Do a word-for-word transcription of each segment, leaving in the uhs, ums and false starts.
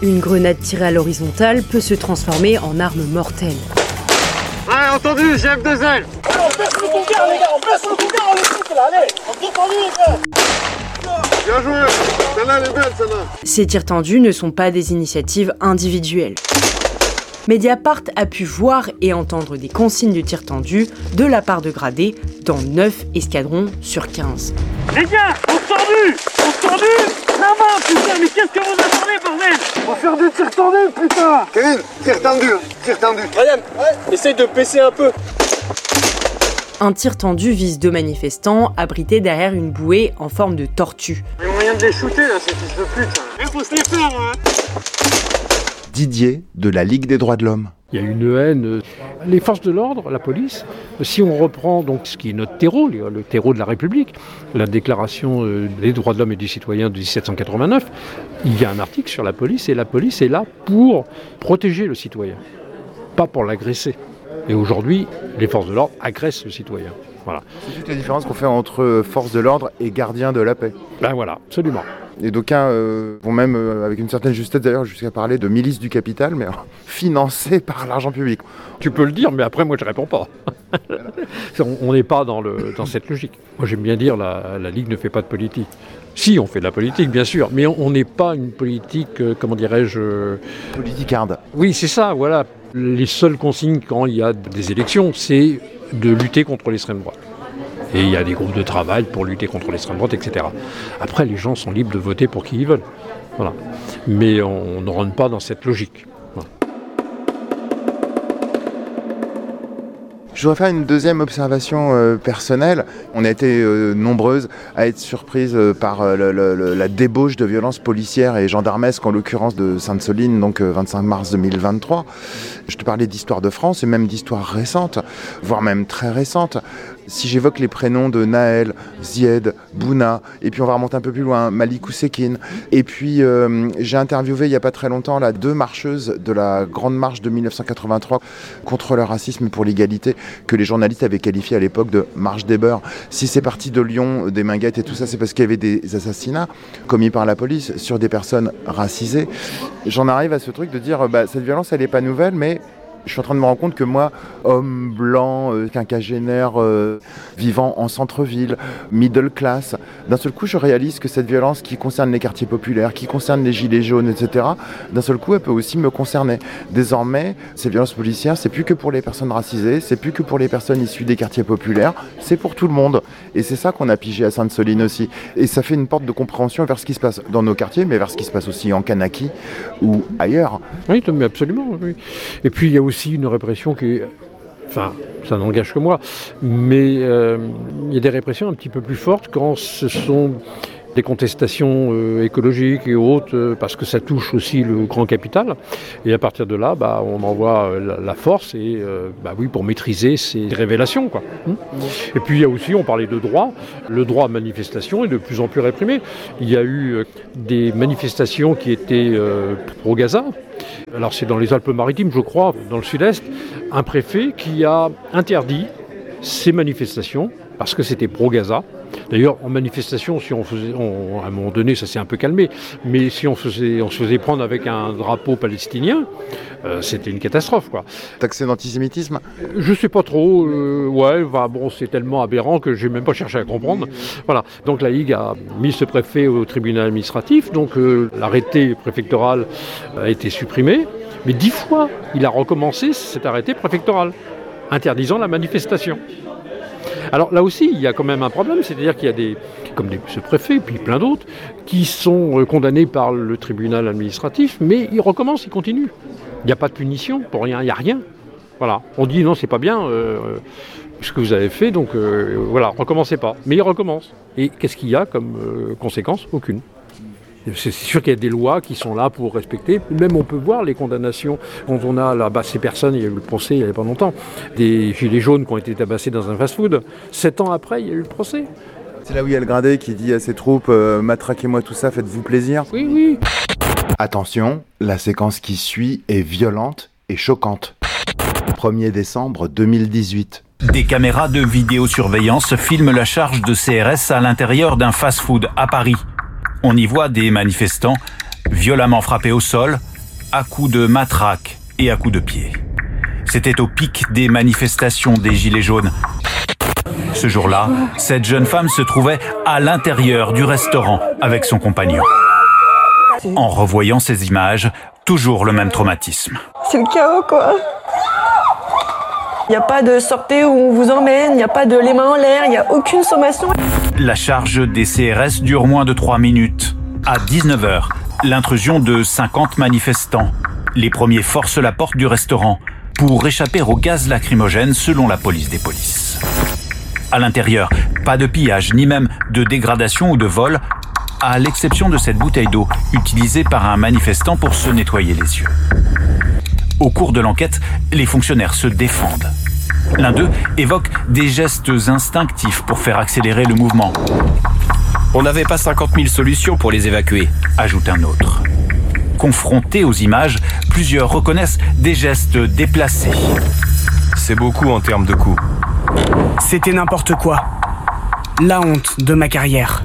Une grenade tirée à l'horizontale peut se transformer en arme mortelle. Ouais, entendu, G F deux L. On baisse le bouquin, les gars, on baisse le bouquin, on le fout là, allez, on est tendu, les gars. Bien joué, celle-là, elle est belle, celle-là. Ces tirs tendus ne sont pas des initiatives individuelles. Mediapart a pu voir et entendre des consignes de tir tendu de la part de gradés dans neuf escadrons sur quinze. Les gars, on se tendu, on se tendu, là-bas, putain, mais qu'est-ce que vous attendez, bordel? On va faire des tirs tendus, putain. Kevin, tir tendu, tir tendu. Ryan, ouais. Essaye de baisser un peu. Un tir tendu vise deux manifestants abrités derrière une bouée en forme de tortue. Il y a moyen de les shooter, là, ces fils de pute. Il faut se les faire, hein. Didier de la Ligue des droits de l'homme. Il y a une haine. Les forces de l'ordre, la police, si on reprend donc ce qui est notre terreau, le terreau de la République, la déclaration des droits de l'homme et du citoyen de dix-sept cent quatre-vingt-neuf, il y a un article sur la police et la police est là pour protéger le citoyen, pas pour l'agresser. Et aujourd'hui, les forces de l'ordre agressent le citoyen. Voilà. C'est toute la différence qu'on fait entre forces de l'ordre et gardiens de la paix. Ben voilà, absolument. Et d'aucuns euh, vont même, euh, avec une certaine justesse d'ailleurs, jusqu'à parler de milice du capital, mais euh, financée par l'argent public. Tu peux le dire, mais après, moi, je ne réponds pas. On n'est pas dans, le, dans cette logique. Moi, j'aime bien dire la, la Ligue ne fait pas de politique. Si, on fait de la politique, bien sûr, mais on n'est pas une politique, euh, comment dirais-je... Euh... Politicarde. Oui, c'est ça, voilà. Les seules consignes quand il y a des élections, c'est de lutter contre l'extrême droite. Et il y a des groupes de travail pour lutter contre l'extrême droite, et cetera. Après, les gens sont libres de voter pour qui ils veulent. Voilà. Mais on ne rentre pas dans cette logique. Voilà. Je voudrais faire une deuxième observation euh, personnelle. On a été euh, nombreuses à être surprises euh, par euh, le, le, la débauche de violences policières et gendarmesques, en l'occurrence de Sainte-Soline, donc euh, vingt-cinq mars deux mille vingt-trois. Je te parlais d'histoire de France et même d'histoire récente, voire même très récente. Si j'évoque les prénoms de Naël, Zied, Bouna, et puis on va remonter un peu plus loin, Malik Oussekine, et puis euh, j'ai interviewé il n'y a pas très longtemps là, deux marcheuses de la Grande Marche de mille neuf cent quatre-vingt-trois contre le racisme et pour l'égalité, que les journalistes avaient qualifié à l'époque de marche des beurs. Si c'est parti de Lyon, des Minguettes et tout ça, c'est parce qu'il y avait des assassinats commis par la police sur des personnes racisées. J'en arrive à ce truc de dire, bah, cette violence, elle n'est pas nouvelle, mais je suis en train de me rendre compte que moi, homme blanc, euh, quinquagénaire, euh, vivant en centre-ville, middle class, d'un seul coup, je réalise que cette violence qui concerne les quartiers populaires, qui concerne les gilets jaunes, et cetera, d'un seul coup, elle peut aussi me concerner. Désormais, ces violences policières, c'est plus que pour les personnes racisées, c'est plus que pour les personnes issues des quartiers populaires, c'est pour tout le monde. Et c'est ça qu'on a pigé à Sainte-Soline aussi. Et ça fait une porte de compréhension vers ce qui se passe dans nos quartiers, mais vers ce qui se passe aussi en Kanaki ou ailleurs. Oui, mais absolument. Oui. Et puis, il y a aussi aussi une répression qui est... Enfin, ça n'engage que moi, mais euh, il y a des répressions un petit peu plus fortes quand ce sont des contestations euh, écologiques et autres, euh, parce que ça touche aussi le grand capital. Et à partir de là, bah, on envoie euh, la, la force et, euh, bah, oui, pour maîtriser ces révélations, quoi. Hum. Et puis il y a aussi, on parlait de droit, le droit à manifestation est de plus en plus réprimé. Il y a eu euh, des manifestations qui étaient euh, pro-Gaza. Alors c'est dans les Alpes-Maritimes, je crois, dans le sud-est, un préfet qui a interdit ces manifestations parce que c'était pro-Gaza. D'ailleurs, en manifestation, si on faisait, on, à un moment donné, ça s'est un peu calmé, mais si on, faisait, on se faisait prendre avec un drapeau palestinien, euh, c'était une catastrophe, quoi. Taxé d'antisémitisme ? Je sais pas trop. Euh, ouais, bah, bon, c'est tellement aberrant que j'ai même pas cherché à comprendre. Voilà. Donc la Ligue a mis ce préfet au tribunal administratif. Donc euh, l'arrêté préfectoral a été supprimé, mais dix fois, il a recommencé cet arrêté préfectoral interdisant la manifestation. Alors là aussi, il y a quand même un problème, c'est-à-dire qu'il y a des, comme des, ce préfet, puis plein d'autres, qui sont condamnés par le tribunal administratif, mais ils recommencent, ils continuent. Il n'y a pas de punition pour rien, il n'y a rien. Voilà. On dit non, c'est pas bien euh, ce que vous avez fait, donc euh, voilà, recommencez pas. Mais ils recommencent. Et qu'est-ce qu'il y a comme euh, conséquence ? Aucune. C'est sûr qu'il y a des lois qui sont là pour respecter. Même on peut voir les condamnations quand on a là, bah, ces personnes, il y a eu le procès il n'y a pas longtemps, des gilets jaunes qui ont été tabassés dans un fast-food. Sept ans après, il y a eu le procès. C'est là où il y a le gradé qui dit à ses troupes euh, « matraquez-moi tout ça, faites-vous plaisir ». Oui, oui. Attention, la séquence qui suit est violente et choquante. premier décembre deux mille dix-huit. Des caméras de vidéosurveillance filment la charge de C R S à l'intérieur d'un fast-food à Paris. On y voit des manifestants violemment frappés au sol, à coups de matraque et à coups de pied. C'était au pic des manifestations des Gilets jaunes. Ce jour-là, cette jeune femme se trouvait à l'intérieur du restaurant avec son compagnon. En revoyant ces images, toujours le même traumatisme. C'est le chaos, quoi. Il n'y a pas de sortez où on vous emmène, il n'y a pas de les mains en l'air, il n'y a aucune sommation. La charge des C R S dure moins de trois minutes. À dix-neuf heures, l'intrusion de cinquante manifestants. Les premiers forcent la porte du restaurant pour échapper au gaz lacrymogène selon la police des polices. À l'intérieur, pas de pillage, ni même de dégradation ou de vol, à l'exception de cette bouteille d'eau utilisée par un manifestant pour se nettoyer les yeux. Au cours de l'enquête, les fonctionnaires se défendent. L'un d'eux évoque des gestes instinctifs pour faire accélérer le mouvement. On n'avait pas cinquante mille solutions pour les évacuer, ajoute un autre. Confrontés aux images, plusieurs reconnaissent des gestes déplacés. C'est beaucoup en termes de coûts. C'était n'importe quoi. La honte de ma carrière.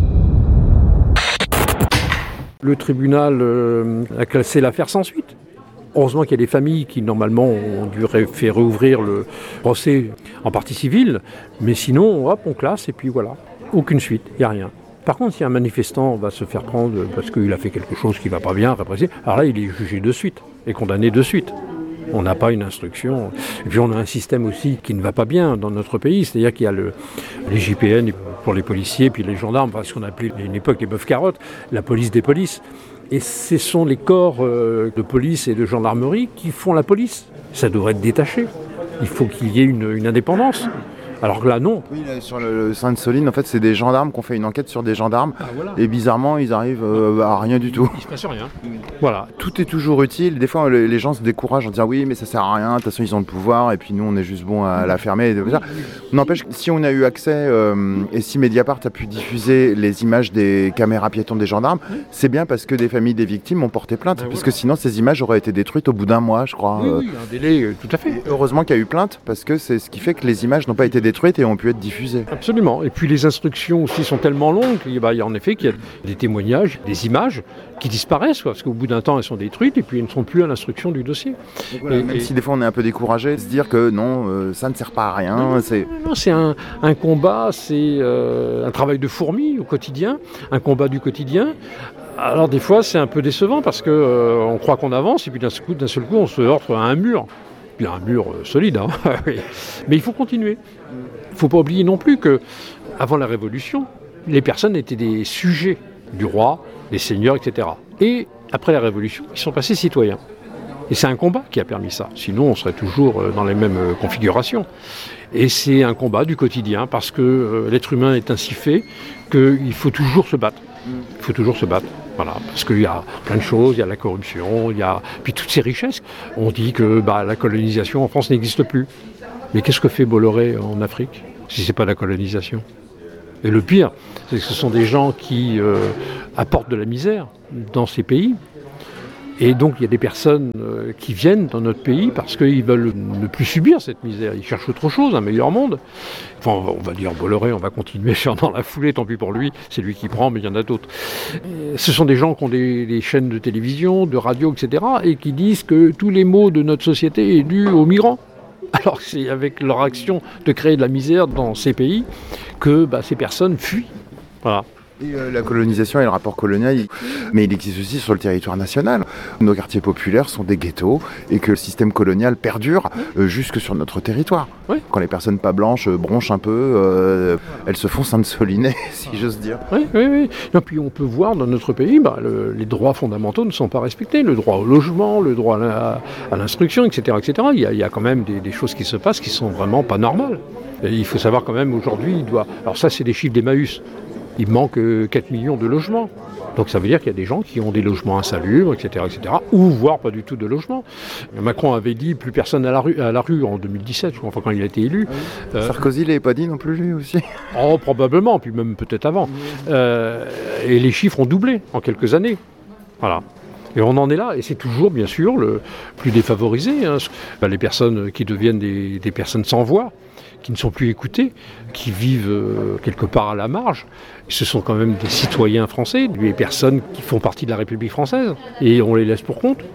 Le tribunal euh, a classé l'affaire sans suite. Heureusement qu'il y a des familles qui, normalement, ont dû ré- faire rouvrir le procès en partie civile. Mais sinon, hop, on classe et puis voilà. Aucune suite, il n'y a rien. Par contre, si un manifestant va se faire prendre parce qu'il a fait quelque chose qui ne va pas bien, répressé, alors là, il est jugé de suite et condamné de suite. On n'a pas une instruction. Et puis on a un système aussi qui ne va pas bien dans notre pays. C'est-à-dire qu'il y a le, les J P N pour les policiers, puis les gendarmes, enfin, ce qu'on appelait à une époque les bœufs-carottes, la police des polices. Et ce sont les corps euh, de police et de gendarmerie qui font la police. Ça devrait être détaché. Il faut qu'il y ait une, une indépendance. Alors que là, non. Oui, là, sur le, le Sainte-Soline, en fait, c'est des gendarmes qui ont fait une enquête sur des gendarmes. Ah, voilà. Et bizarrement, ils arrivent euh, à rien du tout. Il se passe rien. Voilà. Tout est toujours utile. Des fois, les, les gens se découragent en disant oui, mais ça sert à rien. De toute façon, ils ont le pouvoir. Et puis nous, on est juste bon à la fermer. N'empêche que si on a eu accès euh, et si Mediapart a pu diffuser les images des caméras piétons des gendarmes, oui. C'est bien parce que des familles des victimes ont porté plainte. Ah, parce voilà. Que sinon, ces images auraient été détruites au bout d'un mois, je crois. Oui, oui, un délai, euh, tout à fait. Et heureusement qu'il y a eu plainte parce que c'est ce qui fait que les images n'ont pas été détruites et ont pu être diffusées. Absolument. Et puis les instructions aussi sont tellement longues qu'il bah, y a en effet qu'il y a des témoignages, des images qui disparaissent, parce qu'au bout d'un temps elles sont détruites et puis elles ne sont plus à l'instruction du dossier. Voilà, et, même et... si des fois on est un peu découragé, se dire que non, euh, ça ne sert pas à rien. Non, c'est, non, c'est un, un combat, c'est euh, un travail de fourmi au quotidien, un combat du quotidien. Alors des fois c'est un peu décevant parce qu'on euh, croit qu'on avance et puis d'un seul coup, d'un seul coup on se heurte à un mur. Il y a un mur solide, hein. Mais il faut continuer. Il ne faut pas oublier non plus qu'avant la Révolution, les personnes étaient des sujets du roi, des seigneurs, et cetera. Et après la Révolution, ils sont passés citoyens. Et c'est un combat qui a permis ça. Sinon, on serait toujours dans les mêmes configurations. Et c'est un combat du quotidien parce que l'être humain est ainsi fait qu'il faut toujours se battre. Il faut toujours se battre. Voilà, parce qu'il y a plein de choses, il y a la corruption, il y a puis toutes ces richesses. On dit que bah, la colonisation en France n'existe plus. Mais qu'est-ce que fait Bolloré en Afrique si ce n'est pas la colonisation ? Et le pire, c'est que ce sont des gens qui euh, apportent de la misère dans ces pays. Et donc il y a des personnes euh, qui viennent dans notre pays parce qu'ils veulent ne plus subir cette misère. Ils cherchent autre chose, un meilleur monde. Enfin, on va, on va dire Bolloré, on va continuer dans la foulée, tant pis pour lui, c'est lui qui prend, mais il y en a d'autres. Et ce sont des gens qui ont des, des chaînes de télévision, de radio, et cetera, et qui disent que tous les maux de notre société est dû aux migrants. Alors que c'est avec leur action de créer de la misère dans ces pays que bah, ces personnes fuient. Voilà. Et euh, la colonisation et le rapport colonial, il... mais il existe aussi sur le territoire national. Nos quartiers populaires sont des ghettos et que le système colonial perdure euh, jusque sur notre territoire. Oui. Quand les personnes pas blanches euh, bronchent un peu, euh, elles se font sainte-soliner, si j'ose dire. Oui, oui, oui. Et puis on peut voir dans notre pays, bah, le, les droits fondamentaux ne sont pas respectés. Le droit au logement, le droit à, la, à l'instruction, et cetera, et cetera. Il y a, il y a quand même des, des choses qui se passent qui sont vraiment pas normales. Et il faut savoir quand même aujourd'hui, il doit. Alors ça, c'est des chiffres d'Emmaüs. Il manque quatre millions de logements. Donc ça veut dire qu'il y a des gens qui ont des logements insalubres, et cetera, et cetera, ou voire pas du tout de logements. Macron avait dit plus personne à la rue, à la rue en deux mille dix-sept, je crois, enfin quand il a été élu. Ah oui. euh, Sarkozy l'avait pas dit non plus lui aussi. Oh probablement, puis même peut-être avant. Euh, et les chiffres ont doublé en quelques années. Voilà. Et on en est là, et c'est toujours bien sûr le plus défavorisé. Hein. Les personnes qui deviennent des, des personnes sans voix, qui ne sont plus écoutés, qui vivent euh, quelque part à la marge. Ce sont quand même des citoyens français, des personnes qui font partie de la République française, et on les laisse pour compte.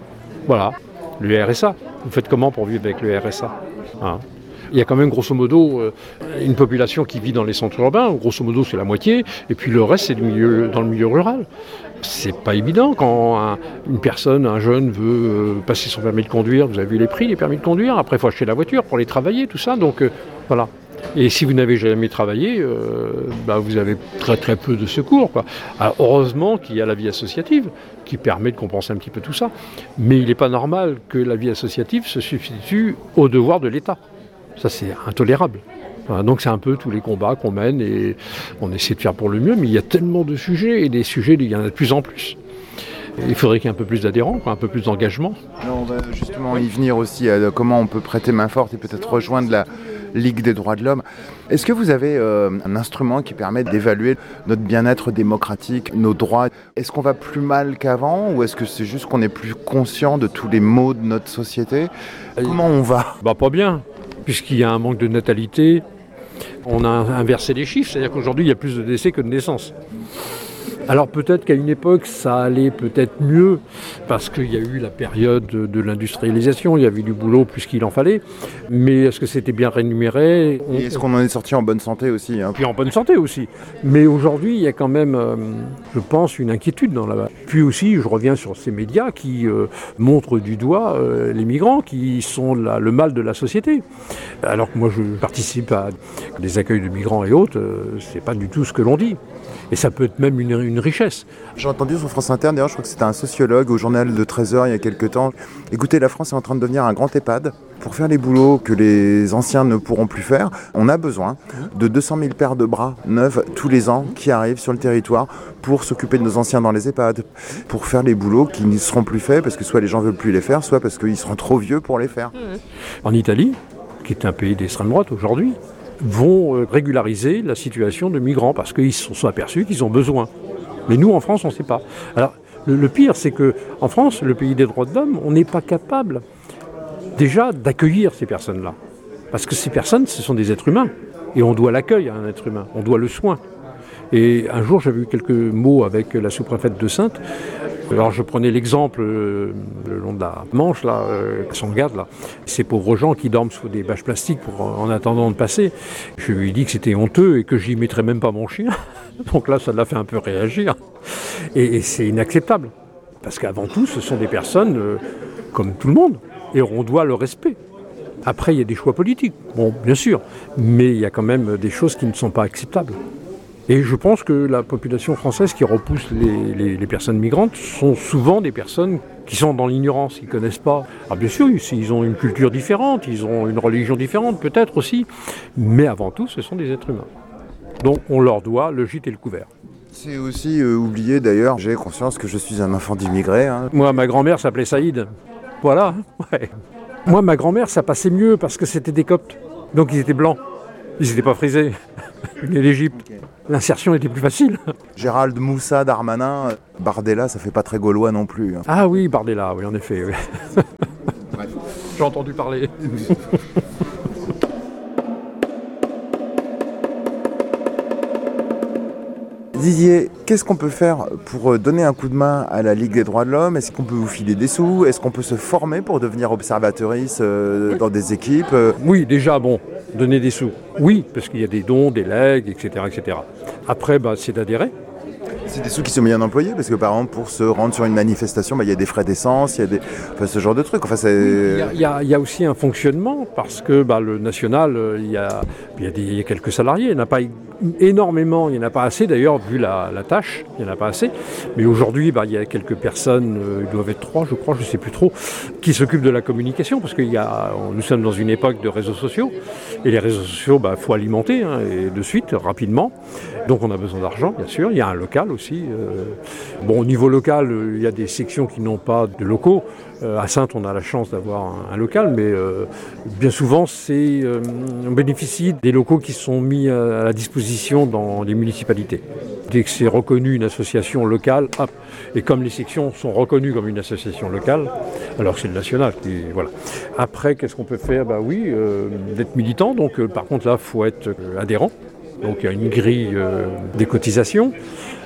Voilà, le R S A. Vous faites comment pour vivre avec le R S A, hein? Il y a quand même grosso modo euh, une population qui vit dans les centres urbains, grosso modo c'est la moitié, et puis le reste c'est du milieu, dans le milieu rural. C'est pas évident quand un, une personne, un jeune veut euh, passer son permis de conduire, vous avez vu les prix des permis de conduire, après il faut acheter la voiture pour les travailler, tout ça, donc euh, voilà. Et si vous n'avez jamais travaillé, euh, bah vous avez très très peu de secours, quoi. Alors, heureusement qu'il y a la vie associative qui permet de compenser un petit peu tout ça, mais il n'est pas normal que la vie associative se substitue au devoir de l'État. Ça, c'est intolérable. Voilà, donc c'est un peu tous les combats qu'on mène et on essaie de faire pour le mieux, mais il y a tellement de sujets et des sujets, il y en a de plus en plus. Il faudrait qu'il y ait un peu plus d'adhérents, un peu plus d'engagement. Alors on va justement y venir aussi à comment on peut prêter main forte et peut-être rejoindre la Ligue des droits de l'homme. Est-ce que vous avez euh, un instrument qui permet d'évaluer notre bien-être démocratique, nos droits? Est-ce qu'on va plus mal qu'avant ou est-ce que c'est juste qu'on est plus conscient de tous les maux de notre société? Comment on va? Bah pas bien, puisqu'il y a un manque de natalité. On a inversé les chiffres, c'est-à-dire qu'aujourd'hui il y a plus de décès que de naissances. Alors peut-être qu'à une époque ça allait peut-être mieux parce qu'il y a eu la période de l'industrialisation, il y avait du boulot plus qu'il en fallait, mais est-ce que c'était bien rémunéré? Et est-ce qu'on en est sorti en bonne santé aussi, hein? Puis en bonne santé aussi. Mais aujourd'hui il y a quand même, euh, je pense, une inquiétude dans la... Puis aussi je reviens sur ces médias qui euh, montrent du doigt euh, les migrants qui sont la, le mal de la société. Alors que moi je participe à des accueils de migrants et autres, euh, c'est pas du tout ce que l'on dit. Et ça peut être même une, une richesse. J'ai entendu sur France Inter, d'ailleurs je crois que c'était un sociologue au journal de treize heures il y a quelques temps. Écoutez, la France est en train de devenir un grand EHPAD. Pour faire les boulots que les anciens ne pourront plus faire, on a besoin de deux cent mille paires de bras neufs tous les ans qui arrivent sur le territoire pour s'occuper de nos anciens dans les EHPAD, pour faire les boulots qui ne seront plus faits parce que soit les gens ne veulent plus les faire, soit parce qu'ils seront trop vieux pour les faire. En Italie, qui est un pays d'extrême droite aujourd'hui, vont régulariser la situation de migrants parce qu'ils se sont aperçus qu'ils ont besoin. Mais nous, en France, on ne sait pas. Alors, le, le pire, c'est qu'en France, le pays des droits de l'homme, on n'est pas capable déjà d'accueillir ces personnes-là. Parce que ces personnes, ce sont des êtres humains. Et on doit l'accueil à un être humain, on doit le soin. Et un jour, j'avais eu quelques mots avec la sous-préfète de Saintes. Alors je prenais l'exemple euh, le long de la Manche, là, euh, son garde, là, ces pauvres gens qui dorment sous des bâches plastiques pour, en attendant de passer. Je lui ai dit que c'était honteux et que j'y mettrais même pas mon chien. Donc là, ça l'a fait un peu réagir. Et, et c'est inacceptable. Parce qu'avant tout, ce sont des personnes euh, comme tout le monde. Et on doit le respect. Après, il y a des choix politiques, bon, bien sûr. Mais il y a quand même des choses qui ne sont pas acceptables. Et je pense que la population française qui repousse les, les, les personnes migrantes sont souvent des personnes qui sont dans l'ignorance, ils ne connaissent pas. Alors bien sûr, ils ont une culture différente, ils ont une religion différente peut-être aussi, mais avant tout, ce sont des êtres humains. Donc on leur doit le gîte et le couvert. C'est aussi euh, oublié d'ailleurs, j'ai conscience que je suis un enfant d'immigrés. Hein. Moi, ma grand-mère s'appelait Saïd. Voilà, ouais. Moi, ma grand-mère, ça passait mieux parce que c'était des Coptes. Donc ils étaient blancs, ils n'étaient pas frisés. Ils venaient d'Égypte. Okay. L'insertion était plus facile. Gérald Moussa Darmanin, Bardella, ça fait pas très gaulois non plus. Hein. Ah oui, Bardella, oui, en effet. Oui. Ouais. J'ai entendu parler. Didier, qu'est-ce qu'on peut faire pour donner un coup de main à la Ligue des droits de l'homme? Est-ce qu'on peut vous filer des sous? Est-ce qu'on peut se former pour devenir observatrice euh, oui. dans des équipes? Oui, déjà, bon, donner des sous. Oui, parce qu'il y a des dons, des legs, et cetera et cetera. Après, bah, c'est d'adhérer. C'est des sous qui sont bien employés parce que par exemple pour se rendre sur une manifestation, bah, il y a des frais d'essence, il y a des... enfin, ce genre de trucs. Enfin, c'est... Il, y a, il, y a, il y a aussi un fonctionnement parce que bah, le national, il y, a, il, y a des, il y a quelques salariés, il n'y en a pas énormément, il n'y en a pas assez d'ailleurs vu la, la tâche, il n'y en a pas assez. Mais aujourd'hui, bah, il y a quelques personnes, euh, ils doivent être trois je crois, je ne sais plus trop, qui s'occupent de la communication parce que il y a, nous sommes dans une époque de réseaux sociaux et les réseaux sociaux, il bah, faut alimenter hein, et de suite, rapidement. Donc on a besoin d'argent, bien sûr, il y a un local aussi. Euh, bon, au niveau local, euh, il y a des sections qui n'ont pas de locaux. Euh, à Saintes, on a la chance d'avoir un, un local, mais euh, bien souvent, c'est, euh, on bénéficie des locaux qui sont mis à, à la disposition dans les municipalités. Dès que c'est reconnu une association locale, hop, et comme les sections sont reconnues comme une association locale, alors c'est le national qui, voilà. Après, qu'est-ce qu'on peut faire? Bah oui, euh, d'être militant. Donc, euh, par contre, là, il faut être euh, adhérent. Donc, il y a une grille euh, des cotisations.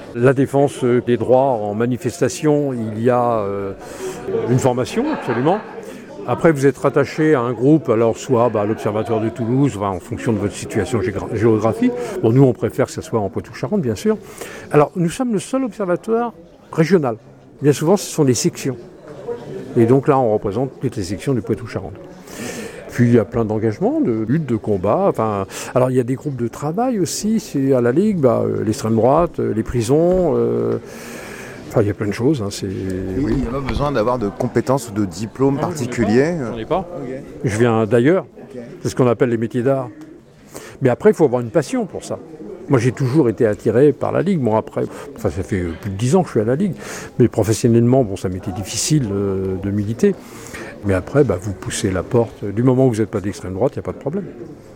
La défense des droits en manifestation, il y a euh, une formation, absolument. Après, vous êtes rattaché à un groupe, alors soit bah, l'Observatoire de Toulouse, bah, en fonction de votre situation gégra- géographique. Bon, nous, on préfère que ce soit en Poitou-Charentes, bien sûr. Alors, nous sommes le seul observatoire régional. Bien souvent, ce sont des sections. Et donc là, on représente toutes les sections du Poitou-Charentes. Puis, il y a plein d'engagements, de luttes, de combats. Enfin, alors, il y a des groupes de travail aussi. C'est à la Ligue, bah, l'extrême droite, les prisons... Euh, Enfin, il y a plein de choses. Hein, c'est... Oui, il n'y a pas besoin d'avoir de compétences ou de diplômes non, particuliers. J'en ai pas. Okay. Je viens d'ailleurs. Okay. C'est ce qu'on appelle les métiers d'art. Mais après, il faut avoir une passion pour ça. Moi, j'ai toujours été attiré par la Ligue. Bon, après, enfin, ça fait plus de dix ans que je suis à la Ligue. Mais professionnellement, bon, ça m'était difficile euh, de militer. Mais après, bah, vous poussez la porte. Du moment où vous n'êtes pas d'extrême droite, il n'y a pas de problème.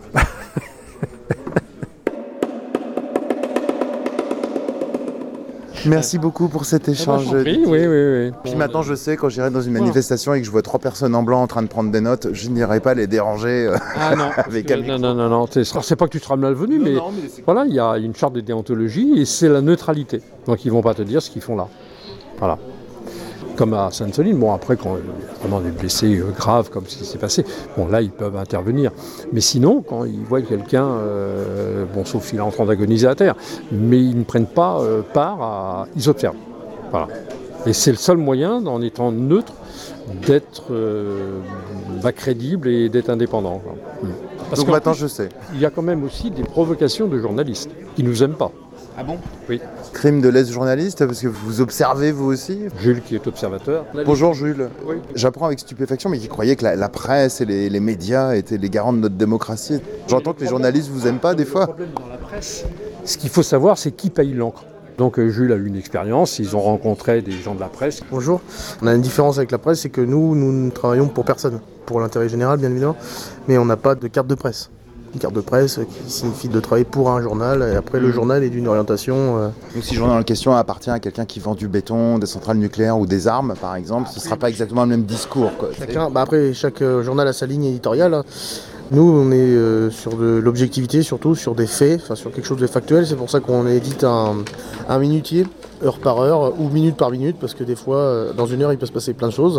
Merci beaucoup pour cet échange. Ah bah, oui, oui, oui. Puis maintenant, je sais, quand j'irai dans une manifestation et que je vois trois personnes en blanc en train de prendre des notes, je n'irai pas les déranger euh, ah, non. avec un micro. Non, non, non, non. C'est, c'est pas que tu seras malvenu, mais, non, mais voilà, il y a une charte de déontologie et c'est la neutralité. Donc ils vont pas te dire ce qu'ils font là. Voilà. Comme à Sainte-Soline, bon après quand il y a vraiment des blessés euh, graves comme ce qui s'est passé, bon là ils peuvent intervenir. Mais sinon, quand ils voient quelqu'un, euh, bon sauf s'il est en train d'agoniser à terre, mais ils ne prennent pas euh, part à... Ils observent. Voilà. Et c'est le seul moyen, en étant neutre, d'être euh, bah, crédible et d'être indépendant. Parce Donc maintenant plus, je sais. Il y a quand même aussi des provocations de journalistes qui ne nous aiment pas. Ah bon ? Oui. Crime de lèse-journaliste, parce que vous observez vous aussi ? Jules qui est observateur. Bonjour Jules. Oui. J'apprends avec stupéfaction, mais qui croyait que la, la presse et les, les médias étaient les garants de notre démocratie. J'entends que les journalistes vous aiment pas des fois. Le problème dans la presse, ce qu'il faut savoir, c'est qui paye l'encre. Donc Jules a eu une expérience, ils ont rencontré des gens de la presse. Bonjour, on a une différence avec la presse, c'est que nous, nous ne travaillons pour personne, pour l'intérêt général bien évidemment, mais on n'a pas de carte de presse. Une carte de presse qui signifie de travailler pour un journal, et après le journal est d'une orientation... Euh... Donc si le journal en question appartient à quelqu'un qui vend du béton, des centrales nucléaires ou des armes par exemple, ce ne sera pas exactement le même discours. Quoi. Chacun, bah après chaque euh, journal a sa ligne éditoriale. Hein. Nous, on est euh, sur de l'objectivité, surtout sur des faits, enfin sur quelque chose de factuel. C'est pour ça qu'on édite un, un minutier, heure par heure, ou minute par minute, parce que des fois, euh, dans une heure, il peut se passer plein de choses.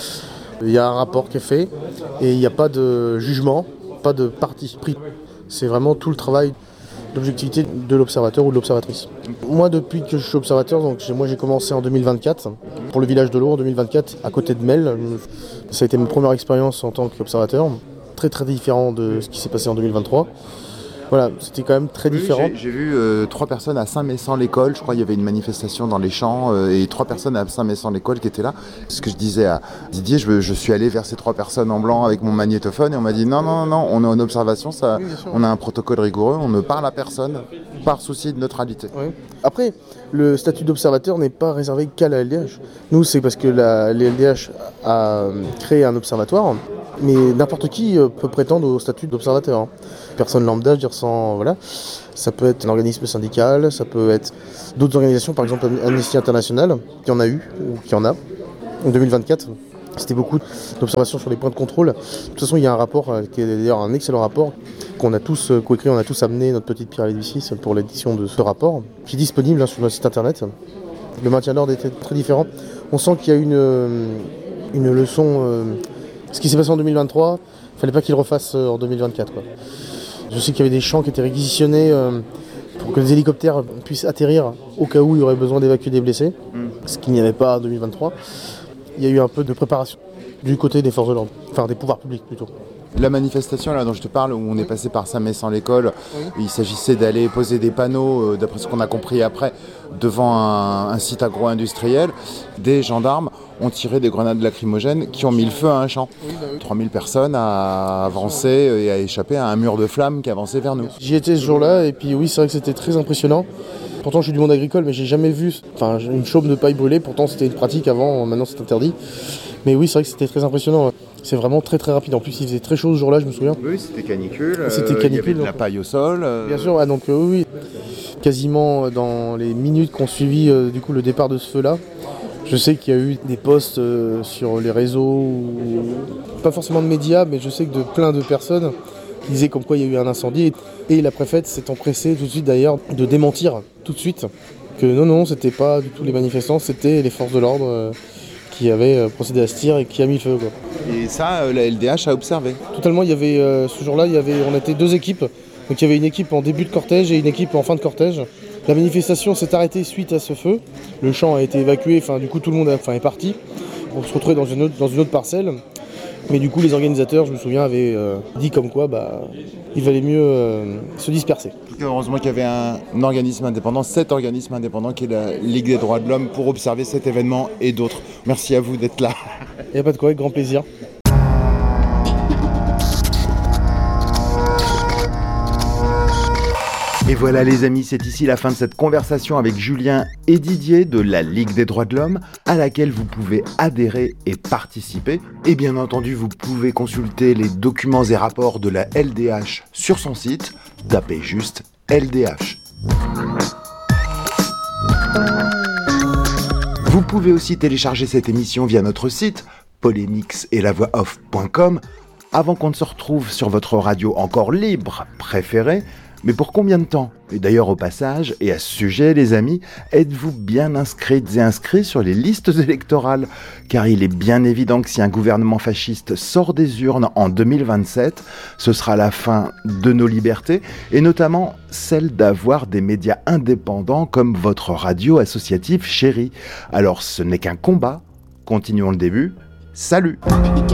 Il y a un rapport qui est fait, et il n'y a pas de jugement, pas de parti pris. C'est vraiment tout le travail d'objectivité de l'observateur ou de l'observatrice. Moi, depuis que je suis observateur, donc moi j'ai commencé en deux mille vingt-quatre, pour le village de l'Eau en deux mille vingt-quatre, à côté de Mel. Ça a été ma première expérience en tant qu'observateur. Très très différent de ce qui s'est passé en deux mille vingt-trois. Voilà, c'était quand même très oui, différent. J'ai, j'ai vu euh, trois personnes à Saint-Messant-l'École, je crois qu'il y avait une manifestation dans les champs, euh, et trois personnes à Saint-Messant-l'École qui étaient là. Ce que je disais à Didier, je, je suis allé vers ces trois personnes en blanc avec mon magnétophone, et on m'a dit non, non, non, on est en observation, ça, oui, on a un protocole rigoureux, on ne parle à personne, par souci de neutralité. Oui. Après, le statut d'observateur n'est pas réservé qu'à la L D H. Nous, c'est parce que la, la L D H a créé un observatoire, mais n'importe qui peut prétendre au statut d'observateur. Personne lambda, je dire sans, voilà. Ça peut être un organisme syndical, ça peut être d'autres organisations, par exemple Amnesty International, qui en a eu, ou qui en a, en deux mille vingt-quatre. C'était beaucoup d'observations sur les points de contrôle. De toute façon, il y a un rapport, qui est d'ailleurs un excellent rapport, qu'on a tous coécrit, on a tous amené notre petite pierre à l'édifice pour l'édition de ce rapport, qui est disponible hein, sur notre site internet. Le maintien de l'ordre était très différent. On sent qu'il y a une, une leçon... Euh, ce qui s'est passé en deux mille vingt-trois, il ne fallait pas qu'il le refasse en deux mille vingt-quatre. Quoi. Je sais qu'il y avait des champs qui étaient réquisitionnés euh, pour que les hélicoptères puissent atterrir au cas où il y aurait besoin d'évacuer des blessés, mm. ce qu'il n'y avait pas en deux mille vingt-trois. Il y a eu un peu de préparation du côté des forces de l'ordre, enfin des pouvoirs publics plutôt. La manifestation là dont je te parle, où on est passé par Saint-Messant-l'École, oui. Il s'agissait d'aller poser des panneaux, euh, d'après ce qu'on a compris après, devant un, un site agro-industriel. Des gendarmes ont tiré des grenades lacrymogènes qui ont mis le feu à un champ. Oui, bah oui. trois mille personnes à avancer et à échapper à un mur de flammes qui avançait vers nous. J'y étais ce jour-là et puis oui, c'est vrai que c'était très impressionnant. Pourtant, je suis du monde agricole, mais j'ai jamais vu enfin, une chaume de paille brûlée. Pourtant, c'était une pratique avant, maintenant c'est interdit. Mais oui, c'est vrai que c'était très impressionnant. C'est vraiment très très rapide. En plus, il faisait très chaud ce jour-là, je me souviens. Oui, c'était canicule. C'était canicule. Il y avait de la paille au sol. Euh... Bien sûr, ah, donc euh, oui, quasiment dans les minutes qui ont suivi euh, du coup, le départ de ce feu-là, je sais qu'il y a eu des posts euh, sur les réseaux, ou... pas forcément de médias, mais je sais que de plein de personnes qui disaient comme quoi il y a eu un incendie. Et la préfète s'est empressée tout de suite d'ailleurs de démentir tout de suite Que non, non, c'était pas du tout les manifestants, c'était les forces de l'ordre euh, qui avaient euh, procédé à ce tir et qui a mis le feu, quoi. Et ça, euh, la L D H a observé. Totalement, il y avait, euh, ce jour-là, il y avait, on était deux équipes. Donc il y avait une équipe en début de cortège et une équipe en fin de cortège. La manifestation s'est arrêtée suite à ce feu. Le champ a été évacué, enfin du coup tout le monde a, enfin, est parti. On se retrouvait dans une autre, dans une autre parcelle. Mais du coup les organisateurs, je me souviens, avaient euh, dit comme quoi bah, il valait mieux euh, se disperser. Heureusement qu'il y avait un, un organisme indépendant, cet organisme indépendant qui est la Ligue des droits de l'homme pour observer cet événement et d'autres. Merci à vous d'être là. Il n'y a pas de quoi, avec grand plaisir. Et voilà les amis, c'est ici la fin de cette conversation avec Julien et Didier de la Ligue des droits de l'homme à laquelle vous pouvez adhérer et participer. Et bien entendu, vous pouvez consulter les documents et rapports de la L D H sur son site. Tapez juste L D H. Vous pouvez aussi télécharger cette émission via notre site polémix et la voix off point com avant qu'on ne se retrouve sur votre radio encore libre préférée. Mais pour combien de temps ? Et d'ailleurs au passage, et à ce sujet les amis, êtes-vous bien inscrites et inscrits sur les listes électorales ? Car il est bien évident que si un gouvernement fasciste sort des urnes en deux mille vingt-sept, ce sera la fin de nos libertés, et notamment celle d'avoir des médias indépendants comme votre radio associative chérie. Alors ce n'est qu'un combat, continuons le début, salut !